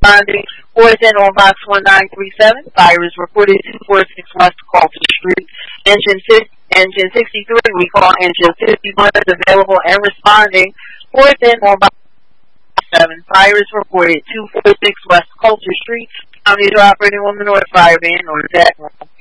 responding. 410 on box 1937. Fire is reported 246 West Coulter Street. Engine 63, we call engine 51 is available and responding. 410 on box 7. Fire is reported 246 West Coulter Street. County operating on the North Fire Van or Zach.